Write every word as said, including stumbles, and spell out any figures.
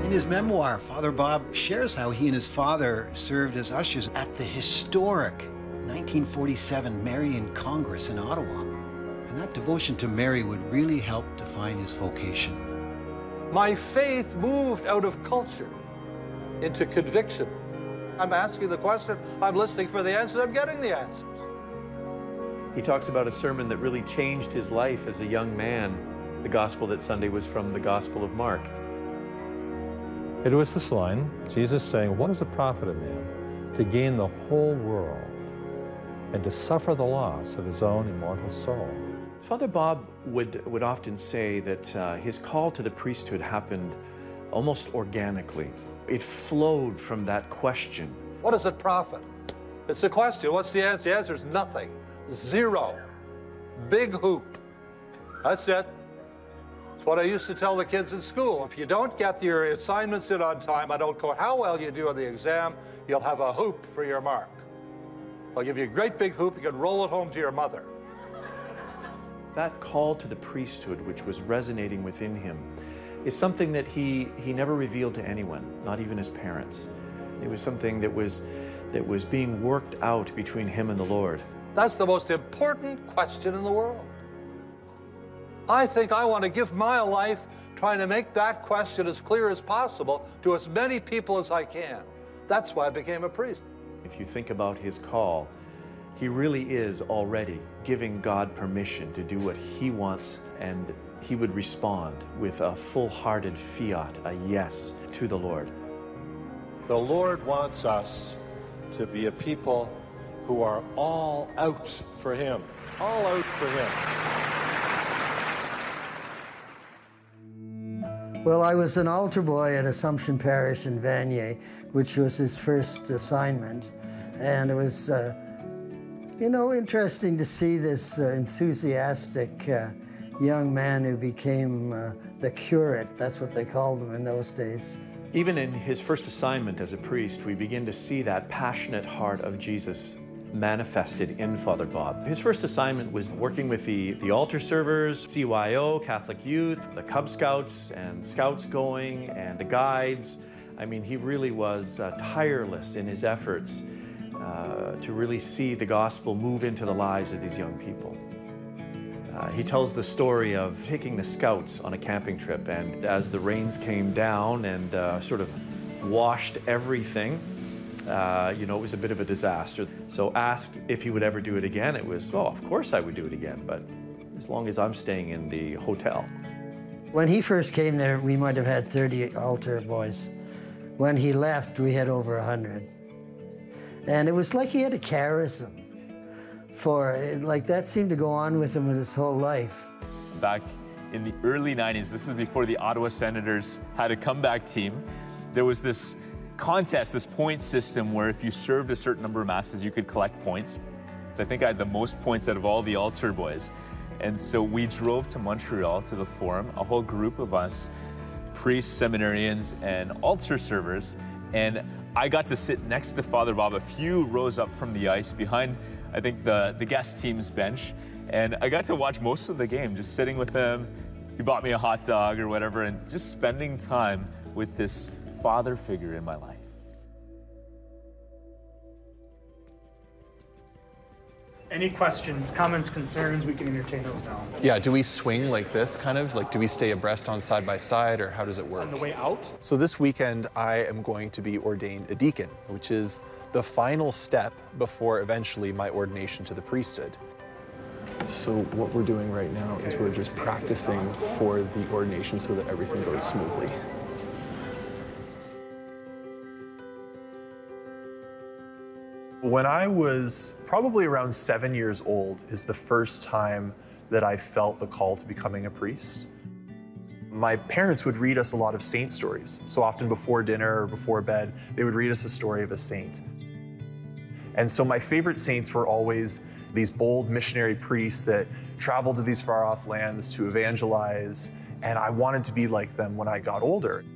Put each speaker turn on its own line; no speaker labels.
In his memoir, Father Bob shares how he and his father served as ushers at the historic nineteen forty-seven Marian Congress in Ottawa. And that devotion to Mary would really help define his vocation.
My faith moved out of culture into conviction. I'm asking the question, I'm listening for the answer, I'm getting the answers.
He talks about a sermon that really changed his life as a young man. The gospel that Sunday was from the Gospel of Mark.
It was this line, Jesus saying, "What does it profit a man to gain the whole world and to suffer the loss of his own immortal soul?"
Father Bob would, would often say that uh, his call to the priesthood happened almost organically. It flowed from that question.
What does it profit? It's a question. What's the answer? The answer is nothing. Zero. Big hoop. That's it. It's what I used to tell the kids in school. If you don't get your assignments in on time, I don't care how well you do on the exam, you'll have a hoop for your mark. I'll give you a great big hoop, you can roll it home to your mother.
That call to the priesthood, which was resonating within him, is something that he, he never revealed to anyone, not even his parents. It was something that was, that was being worked out between him and the Lord.
That's the most important question in the world. I think I want to give my life trying to make that question as clear as possible to as many people as I can. That's why I became a priest.
If you think about his call, he really is already giving God permission to do what he wants, and he would respond with a full-hearted fiat, a yes to the Lord.
The Lord wants us to be a people who are all out for him, all out for him.
Well, I was an altar boy at Assumption Parish in Vanier, which was his first assignment. And it was, uh, you know, interesting to see this uh, enthusiastic uh, young man who became uh, the curate. That's what they called him in those days.
Even in his first assignment as a priest, we begin to see that passionate heart of Jesus manifested in Father Bob. His first assignment was working with the, the altar servers, C Y O, Catholic Youth, the Cub Scouts, and Scouts Going, and the guides. I mean, he really was uh, tireless in his efforts uh, to really see the gospel move into the lives of these young people. Uh, he tells the story of taking the Scouts on a camping trip, and as the rains came down and uh, sort of washed everything, Uh, you know, it was a bit of a disaster. So asked if he would ever do it again, it was, oh, of course I would do it again, but as long as I'm staying in the hotel.
When he first came there, we might have had thirty altar boys. When he left, we had over one hundred. And it was like he had a charism for it, like that seemed to go on with him with his whole life.
Back in the early nineties, this is before the Ottawa Senators had a comeback team, there was this contest, this point system where if you served a certain number of masses, you could collect points. So I think I had the most points out of all the altar boys. And so we drove to Montreal to the forum, a whole group of us, priests, seminarians, and altar servers. And I got to sit next to Father Bob, a few rows up from the ice behind, I think, the, the guest team's bench. And I got to watch most of the game, just sitting with him. He bought me a hot dog or whatever, and just spending time with this father figure in my life.
Any questions, comments, concerns, we can entertain those now.
Yeah, do we swing like this, kind of? Like, do we stay abreast on side by side, or how does it work?
On the way out?
So this weekend, I am going to be ordained a deacon, which is the final step before eventually my ordination to the priesthood. So what we're doing right now is we're just practicing for the ordination so that everything goes smoothly. When I was probably around seven years old is the first time that I felt the call to becoming a priest. My parents would read us a lot of saint stories. So often before dinner or before bed, they would read us a story of a saint. And so my favorite saints were always these bold missionary priests that traveled to these far off lands to evangelize. And I wanted to be like them when I got older.